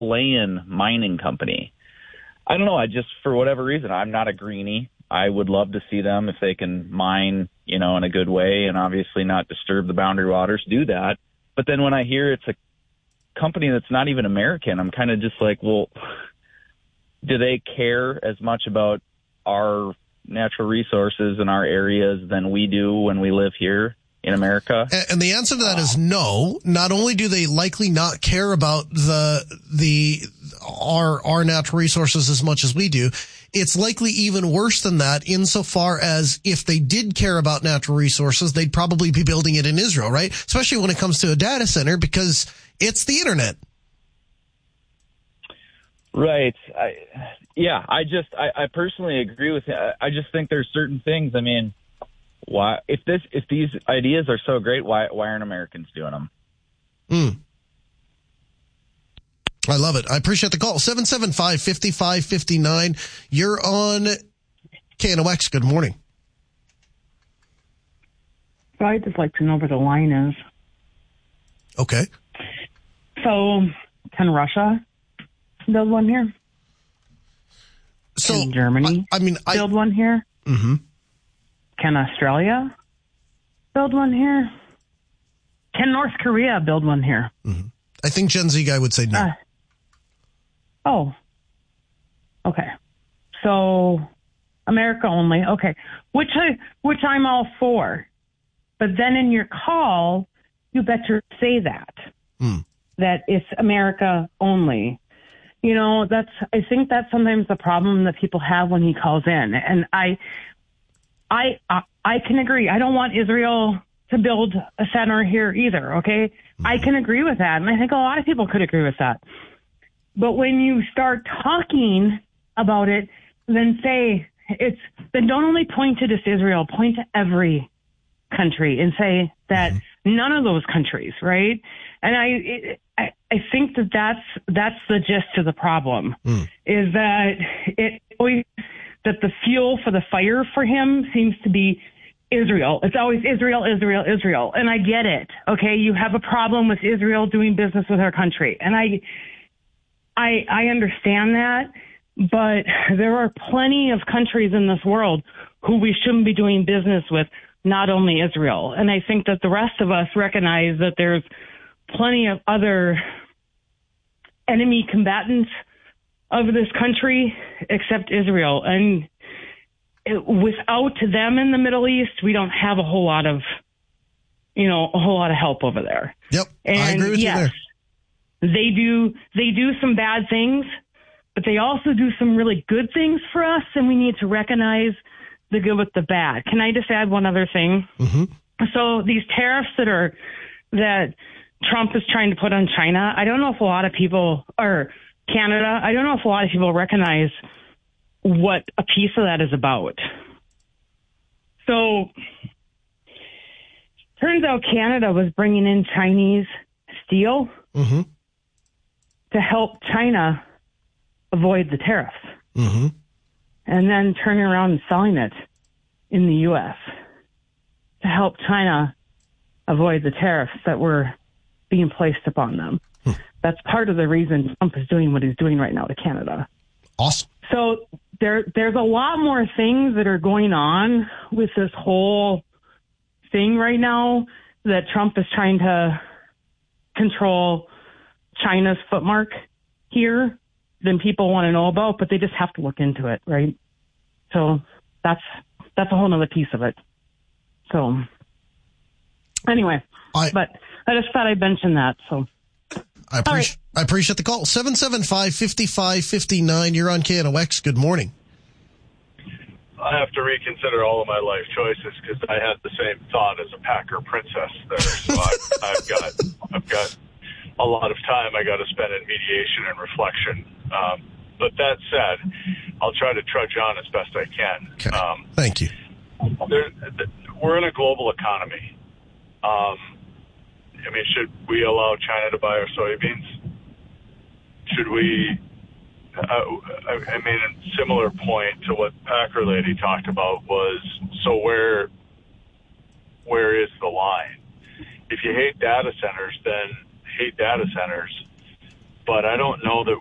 Chilean mining company. I don't know. I just, for whatever reason, I'm not a greenie. I would love to see them, if they can mine, in a good way and obviously not disturb the boundary waters, do that. But then when I hear it's a company that's not even American, I'm kind of just like, well, do they care as much about our natural resources in our areas than we do when we live here in America? And the answer to that is no. Not only do they likely not care about our natural resources as much as we do, it's likely even worse than that, insofar as if they did care about natural resources, they'd probably be building it in Israel, right? Especially when it comes to a data center, because it's the internet. Right. I personally agree with it. I just think there's certain things. I mean, why, if these ideas are so great, why aren't Americans doing them? I love it. I appreciate the call. 775-5559. You're on KNOX. Good morning. I'd just like to know where the line is. Okay. So, can Russia build one here? So, can Germany build one here? Mm-hmm. Can Australia build one here? Can North Korea build one here? Mm-hmm. I think Gen Z guy would say no. Okay. So, America only. Okay. Which I'm all for. But then in your call, you better say that. That it's America only. I think that's sometimes the problem that people have when he calls in. And I can agree. I don't want Israel to build a center here either, okay? I can agree with that, and I think a lot of people could agree with that. But when you start talking about it, then then don't only point to just Israel, point to every country and say that none of those countries, right? And I think that's the gist of the problem, is that that the fuel for the fire for him seems to be Israel. It's always Israel, Israel, Israel. And I get it. Okay. You have a problem with Israel doing business with our country. And I understand that, but there are plenty of countries in this world who we shouldn't be doing business with, not only Israel. And I think that the rest of us recognize that there's plenty of other enemy combatants of this country except Israel. And without them in the Middle East, we don't have a whole lot of help over there. Yep. And I agree with you there. They do some bad things, but they also do some really good things for us, and we need to recognize the good with the bad. Can I just add one other thing? Mm-hmm. So these tariffs that Trump is trying to put on China, I don't know if a lot of people, or Canada, I don't know if a lot of people recognize what a piece of that is about. So turns out Canada was bringing in Chinese steel to help China avoid the tariffs. And then turning around and selling it in the U.S. to help China avoid the tariffs that were being placed upon them. That's part of the reason Trump is doing what he's doing right now to Canada. Awesome. So there's a lot more things that are going on with this whole thing right now, that Trump is trying to control China's footmark here than people want to know about, but they just have to look into it, right? So that's a whole other piece of it. So anyway, but I just thought I'd mention that. So I appreciate the call. 775-5559. You're on KNOX. Good morning. I have to reconsider all of my life choices because I had the same thought as a Packer princess there. So I've got a lot of time I got to spend in mediation and reflection. But that said, I'll try to trudge on as best I can. Okay. Thank you. We're in a global economy. Should we allow China to buy our soybeans? Should we? A similar point to what Packer Lady talked about was, so where is the line? If you hate data centers, then hate data centers. but I don't know that